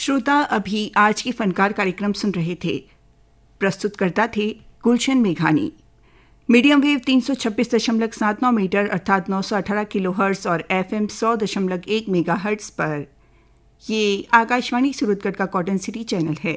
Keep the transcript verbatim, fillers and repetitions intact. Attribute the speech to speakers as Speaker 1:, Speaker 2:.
Speaker 1: श्रोता अभी आज की फनकार कार्यक्रम सुन रहे थे। प्रस्तुतकर्ता थे गुलशन मेघानी। मीडियम वेव तीन सौ छब्बीस दशमलव सात नौ मीटर अर्थात नौ सौ अठारह किलो हर्ट्ज और एफ एम सौ दशमलव एक मेगा हर्ट्ज पर। ये आकाशवाणी सूरतगढ़ का कॉटन सिटी चैनल है।